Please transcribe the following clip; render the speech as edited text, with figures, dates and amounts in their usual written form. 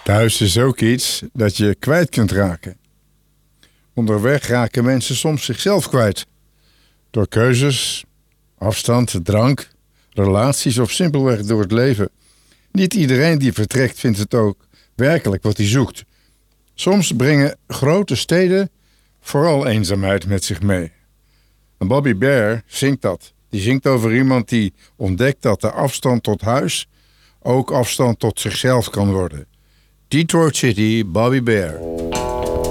Thuis is ook iets dat je kwijt kunt raken. Onderweg raken mensen soms zichzelf kwijt. Door keuzes, afstand, drank, relaties of simpelweg door het leven. Niet iedereen die vertrekt vindt het ook werkelijk wat hij zoekt. Soms brengen grote steden vooral eenzaamheid met zich mee. En Bobby Bare zingt dat. Die zingt over iemand die ontdekt dat de afstand tot huis ook afstand tot zichzelf kan worden. Detroit City, Bobby Bare.